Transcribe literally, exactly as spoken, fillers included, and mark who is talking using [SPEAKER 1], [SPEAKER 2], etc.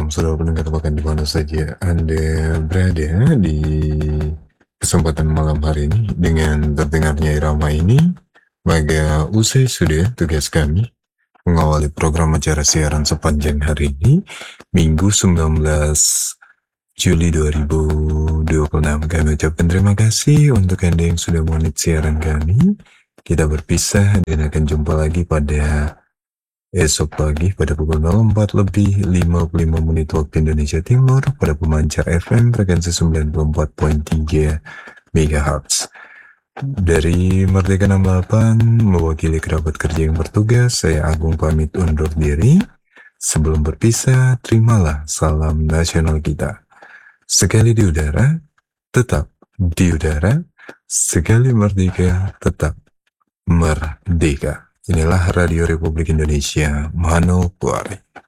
[SPEAKER 1] malam, saudara pendengar, bahkan di mana saja Anda berada di kesempatan malam hari ini. Dengan terdengarnya irama ini, maka usai sudah tugas kami mengawali program acara siaran sepanjang hari ini, Minggu sembilan belas Juli dua ribu dua puluh enam. Kami ucapkan terima kasih untuk Anda yang sudah menonton siaran kami. Kita berpisah dan akan jumpa lagi pada esok pagi pada pukul nol empat lebih lima puluh lima menit waktu Indonesia Timur pada pemancar F M frekuensi sembilan puluh empat koma tiga megahertz. Dari Merdeka enam puluh delapan, mewakili kerabat kerja yang bertugas, saya Agung pamit undur diri. Sebelum berpisah, terimalah salam nasional kita. Sekali di udara, tetap di udara. Sekali merdeka, tetap merdeka. Inilah Radio Republik Indonesia, Manokwari.